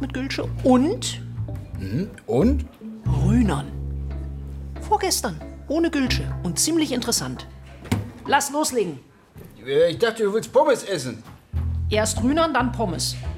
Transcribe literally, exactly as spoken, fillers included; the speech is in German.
mit Gülsche und Mhm. Und? Rühnern. Vorgestern, ohne Gülsche und ziemlich interessant. Lass loslegen. Äh, Ich dachte, du willst Pommes essen. Erst Rühnern, dann Pommes.